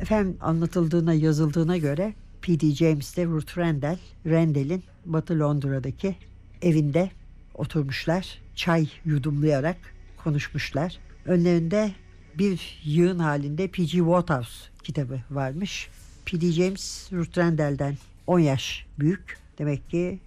Efendim, anlatıldığına, yazıldığına göre P.D. James ile Ruth Rendell, Rendell'in Batı Londra'daki evinde oturmuşlar. Çay yudumlayarak konuşmuşlar. Önlerinde bir yığın halinde P.G. Wodehouse kitabı varmış. P.D. James, Ruth Rendell'den 10 yaş büyük. Demek ki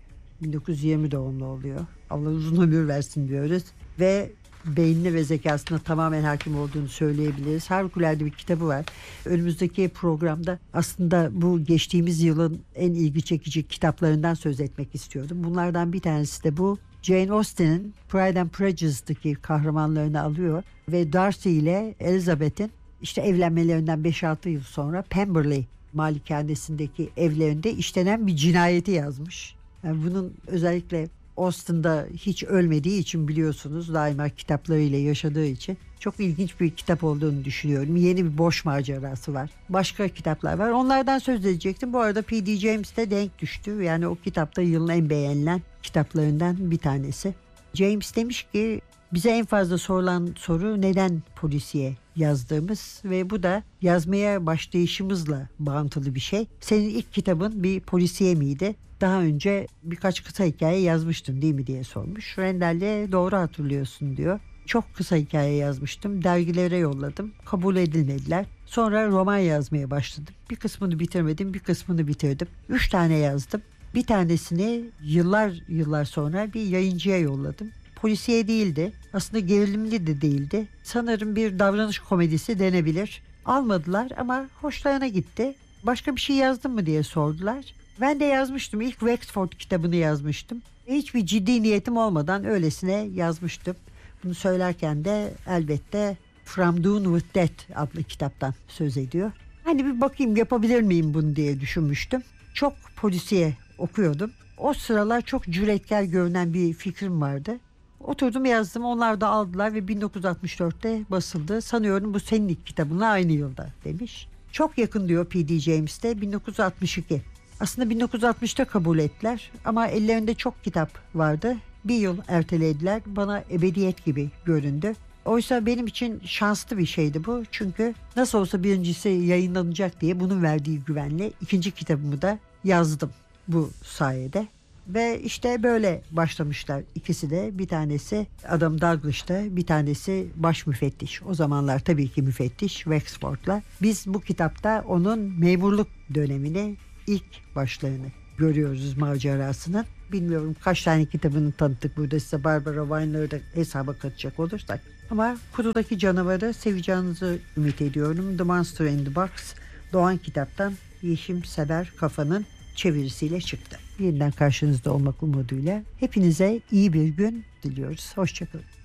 1920 doğumlu oluyor. Allah uzun ömür versin diyoruz. Ve beynine ve zekasına tamamen hakim olduğunu söyleyebiliriz. Harikulade bir kitabı var. Önümüzdeki programda aslında bu geçtiğimiz yılın en ilgi çekici kitaplarından söz etmek istiyordum. Bunlardan bir tanesi de bu. Jane Austen'in Pride and Prejudice'daki kahramanlarını alıyor ve Darcy ile Elizabeth'in işte evlenmelerinden 5-6 yıl sonra Pemberley malikanesindeki evlerinde işlenen bir cinayeti yazmış. Yani bunun özellikle Austen'da hiç ölmediği için, biliyorsunuz, daima kitaplarıyla yaşadığı için çok ilginç bir kitap olduğunu düşünüyorum. Yeni bir boş macerası var. Başka kitaplar var. Onlardan söz edecektim. Bu arada P.D. James de denk düştü. Yani o kitapta yılın en beğenilen kitaplarından bir tanesi. James demiş ki bize en fazla sorulan soru neden polisiye yazdığımız ve bu da yazmaya başlayışımızla bağıntılı bir şey. Senin ilk kitabın bir polisiye miydi? Daha önce birkaç kısa hikaye yazmıştın değil mi diye sormuş. Rendell'e doğru hatırlıyorsun diyor. Çok kısa hikaye yazmıştım. Dergilere yolladım. Kabul edilmediler. Sonra roman yazmaya başladım. Bir kısmını bitirmedim, bir kısmını bitirdim. 3 tane yazdım. Bir tanesini yıllar sonra bir yayıncıya yolladım. Polisiye değildi. Aslında gerilimli de değildi. Sanırım bir davranış komedisi denebilir. Almadılar ama hoşlarına gitti. Başka bir şey yazdın mı diye sordular. Ben de yazmıştım. İlk Wexford kitabını yazmıştım. Hiçbir ciddi niyetim olmadan öylesine yazmıştım. Bunu söylerken de elbette From Dune with Death adlı kitaptan söz ediyor. Hani bir bakayım yapabilir miyim bunu diye düşünmüştüm. Çok polisiye okuyordum. O sıralar çok cüretkar görünen bir fikrim vardı. Oturdum yazdım, onlar da aldılar ve 1964'te basıldı. Sanıyorum bu senin ilk kitabınla aynı yılda demiş. Çok yakın diyor P.D. James'te 1962. Aslında 1960'ta kabul ettiler ama ellerinde çok kitap vardı. Bir yıl ertelediler. Bana ebediyet gibi göründü. Oysa benim için şanslı bir şeydi bu. Çünkü nasıl olsa birincisi yayınlanacak diye bunun verdiği güvenle ikinci kitabımı da yazdım bu sayede. Ve işte böyle başlamışlar ikisi de. Bir tanesi Adam Douglas'ta, bir tanesi baş müfettiş. O zamanlar tabii ki müfettiş Wexford'la. Biz bu kitapta onun memurluk dönemini, ilk başlarını görüyoruz, macerasının. Bilmiyorum kaç tane kitabını tanıttık burada size, Barbara Wine'ları da hesaba katacak olursak. Ama Kududaki Canavarı seveceğinizi ümit ediyorum. The Monster in the Box, Doğan Kitap'tan Yeşim Sever Kafa'nın çevirisiyle çıktı. Yeniden karşınızda olmak umuduyla hepinize iyi bir gün diliyoruz. Hoşçakalın.